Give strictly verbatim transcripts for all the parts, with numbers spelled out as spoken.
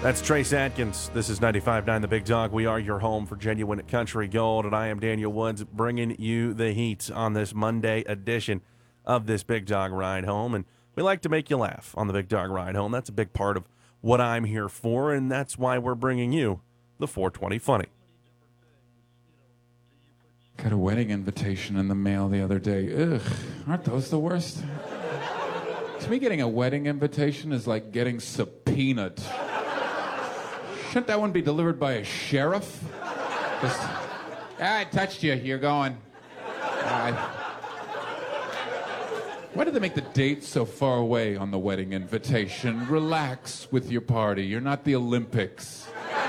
That's Trace Atkins. This is ninety-five point nine The Big Dog. We are your home for genuine country gold, and I am Daniel Woods bringing you the heat on this Monday edition of this Big Dog Ride Home. And we like to make you laugh on the Big Dog Ride Home. That's a big part of what I'm here for, and that's why we're bringing you the four twenty Funny. Got a wedding invitation in the mail the other day. Ugh, aren't those the worst? To me, getting a wedding invitation is like getting subpoenaed. Shouldn't that one be delivered by a sheriff? Just, ah, I touched you, you're going. Uh, why did they make the date so far away on the wedding invitation? Relax with your party, you're not the Olympics.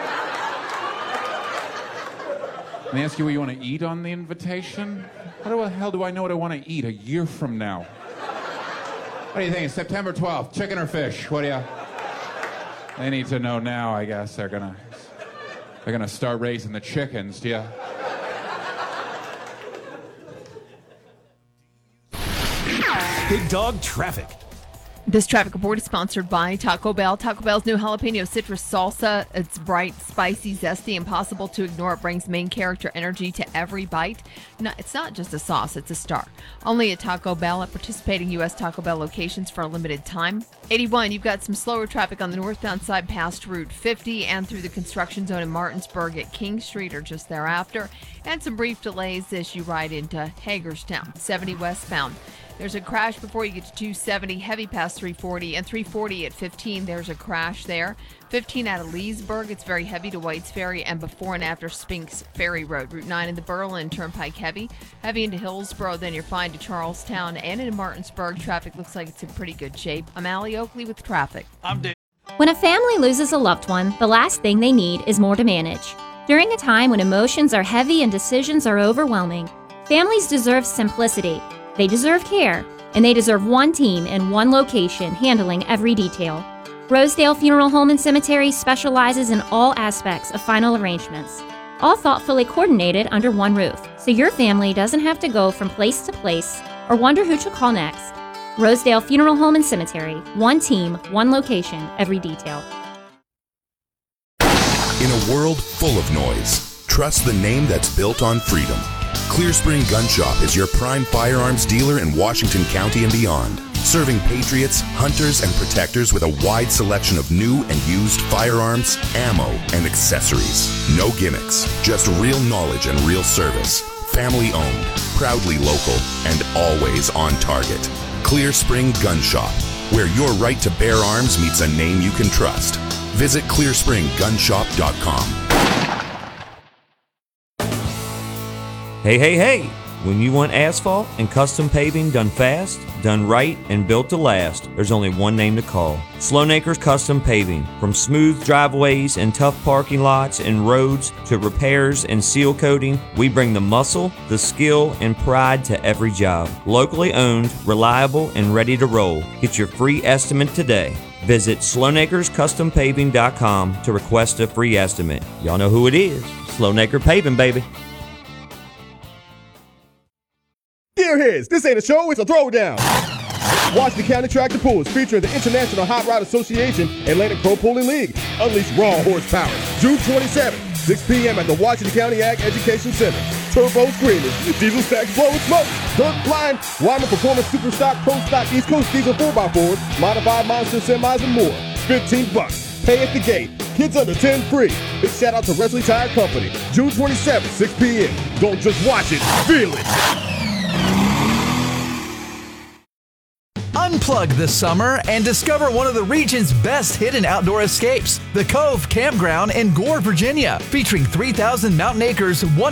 And they ask you what you want to eat on the invitation? How the hell do I know what I want to eat a year from now? What do you think, September twelfth, chicken or fish? What do you... They need to know now, I guess. They're gonna, they're gonna start raising the chickens, do you? Big Dog Traffic. This traffic report is sponsored by Taco Bell. Taco Bell's new jalapeno citrus salsa. It's bright, spicy, zesty, impossible to ignore. It brings main character energy to every bite. No, it's not just a sauce, it's a star. Only at Taco Bell at participating U S Taco Bell locations for a limited time. eighty-one, you've got some slower traffic on the northbound side past Route fifty and through the construction zone in Martinsburg at King Street or just thereafter. And some brief delays as you ride into Hagerstown. seventy westbound. There's a crash before you get to two seventy, heavy past three forty, and three forty at fifteen. There's a crash there. fifteen out of Leesburg, it's very heavy to White's Ferry and before and after Spinks Ferry Road. Route nine in the Berlin Turnpike heavy. Heavy into Hillsborough, then you're fine to Charlestown and in Martinsburg. Traffic looks like it's in pretty good shape. I'm Allie Oakley with traffic. I'm Dave. When a family loses a loved one, the last thing they need is more to manage. During a time when emotions are heavy and decisions are overwhelming, families deserve simplicity. They deserve care, and they deserve one team in one location handling every detail. Rosedale Funeral Home and Cemetery specializes in all aspects of final arrangements, all thoughtfully coordinated under one roof, so your family doesn't have to go from place to place or wonder who to call next. Rosedale Funeral Home and Cemetery, one team, one location, every detail. In a world full of noise, trust the name that's built on freedom. Clear Spring Gun Shop is your prime firearms dealer in Washington County and beyond, serving patriots, hunters, and protectors with a wide selection of new and used firearms, ammo, and accessories. No gimmicks, just real knowledge and real service. Family owned, proudly local, and always on target. Clear Spring Gun Shop, where your right to bear arms meets a name you can trust. Visit clear spring gun shop dot com. Hey, hey, hey! When you want asphalt and custom paving done fast, done right, and built to last, there's only one name to call. Sloanacres Custom Paving. From smooth driveways and tough parking lots and roads to repairs and seal coating, we bring the muscle, the skill, and pride to every job. Locally owned, reliable, and ready to roll. Get your free estimate today. Visit sloanacres custom paving dot com to request a free estimate. Y'all know who it is. Sloanacre Paving, baby. Gearheads, this ain't a show, it's a throwdown. Washington County Tractor Pools featuring the International Hot Rod Association Atlantic Pro Pooling League. Unleash raw horsepower. June twenty-seventh, six p.m. at the Washington County Ag Education Center. Turbo screaming, diesel stacks blowing smoke, dirt flying, Wyman Performance Super Stock Pro Stock East Coast Diesel four by fours, modified monster semis, and more. fifteen bucks. Pay at the gate. Kids under ten free. Big shout out to Wesley Tire Company. June twenty-seventh, six p.m. Don't just watch it, feel it. Unplug this summer and discover one of the region's best hidden outdoor escapes, the Cove Campground in Gore, Virginia, featuring three thousand mountain acres, one